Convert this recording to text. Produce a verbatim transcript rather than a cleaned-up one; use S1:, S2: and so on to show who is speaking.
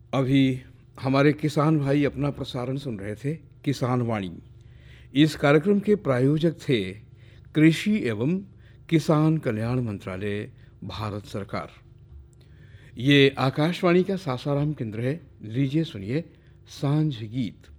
S1: अभी हमारे किसान भाई अपना प्रसारण सुन रहे थे, किसान वाणी। इस कार्यक्रम के प्रायोजक थे कृषि एवं किसान कल्याण मंत्रालय, भारत सरकार। ये आकाशवाणी का सासाराम केंद्र है। लीजिए सुनिए सांझ गीत।